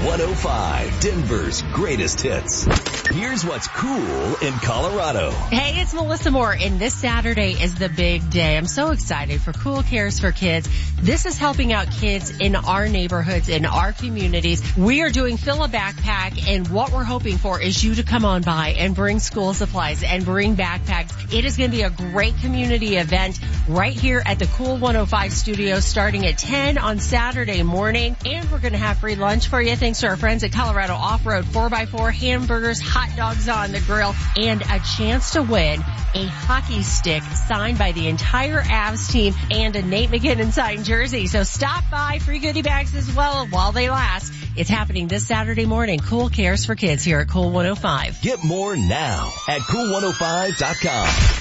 105, Denver's greatest hits. Here's what's cool in Colorado. Hey, it's Melissa Moore, and this Saturday is the big day. I'm so excited for Cool Cares for Kids. This is helping out kids in our neighborhoods, in our communities. We are doing Fill a Backpack, and what we're hoping for is you to come on by and bring school supplies and bring backpacks. It is going to be a great community event right here at the Cool 105 studio starting at 10 on Saturday morning. And we're going to have free lunch for you thanks to our friends at Colorado Off-Road, 4x4, hamburgers, hot dogs on the grill, and a chance to win a hockey stick signed by the entire Avs team and a Nate McKinnon signed jersey. So stop by, free goodie bags as well while they last. It's happening this Saturday morning. Cool Cares for Kids here at Cool 105. Get more now at cool105.com.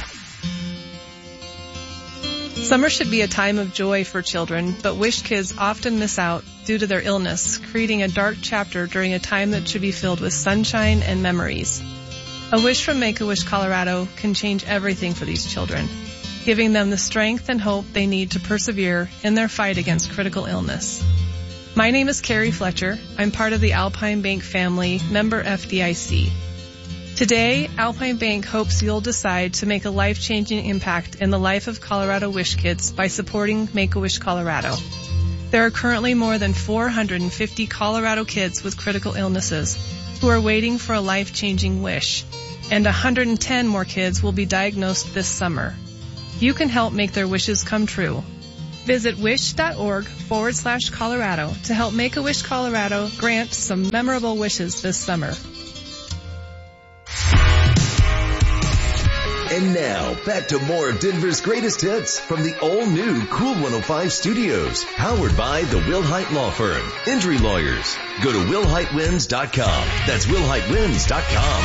Summer should be a time of joy for children, but Wish kids often miss out due to their illness, creating a dark chapter during a time that should be filled with sunshine and memories. A wish from Make-A-Wish Colorado can change everything for these children, giving them the strength and hope they need to persevere in their fight against critical illness. My name is Carrie Fletcher. I'm part of the Alpine Bank family, member FDIC. Today, Alpine Bank hopes you'll decide to make a life-changing impact in the life of Colorado Wish kids by supporting Make-A-Wish Colorado. There are currently more than 450 Colorado kids with critical illnesses who are waiting for a life-changing wish, and 110 more kids will be diagnosed this summer. You can help make their wishes come true. Visit wish.org/Colorado to help Make-A-Wish Colorado grant some memorable wishes this summer. And now, back to more of Denver's greatest hits from the all-new Cool 105 studios, powered by the Wilhite Law Firm, Injury Lawyers. Go to WilhiteWins.com. That's WilhiteWins.com.